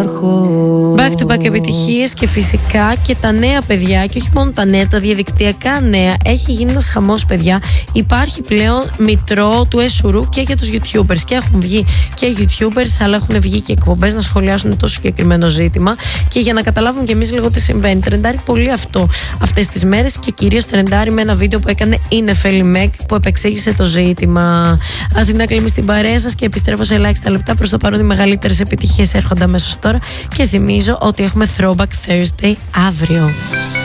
Back to back επιτυχίες και φυσικά και τα νέα παιδιά, και όχι μόνο τα νέα, τα διαδικτυακά νέα. Έχει γίνει ένας χαμός, παιδιά. Υπάρχει πλέον μητρό του Εσουρού και για τους YouTubers. Και έχουν βγει και YouTubers, αλλά έχουν βγει και εκπομπές να σχολιάσουν το συγκεκριμένο ζήτημα. Και για να καταλάβουμε κι εμείς λίγο τι συμβαίνει, τρεντάρει πολύ αυτό αυτές τις μέρες, και κυρίως τρεντάρει με ένα βίντεο που έκανε η Νεφέλη Μεγ που επεξήγησε το ζήτημα. Αθηνά Κλίμη στην παρέα σας και επιστρέφω σε ελάχιστα λεπτά. Προς το παρόν οι μεγαλύτερες επιτυχίες έρχονται αμέσως τώρα, και θυμίζω ότι έχουμε Throwback Thursday αύριο.